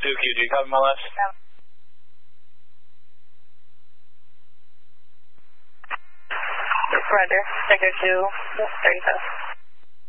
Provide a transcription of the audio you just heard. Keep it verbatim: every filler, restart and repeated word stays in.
two Q G, copy my last. Roger, sector two, thirty-five.